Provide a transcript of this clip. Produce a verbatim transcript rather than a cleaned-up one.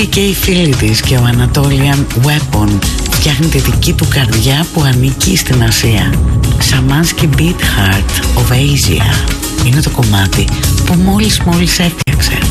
Και οι φίλοι της και ο Anatolian Weapon φτιάχνει τη δική του καρδιά που ανήκει στην Ασία. Samansky Beat Heart of Asia είναι το κομμάτι που μόλις μόλις έφτιαξε.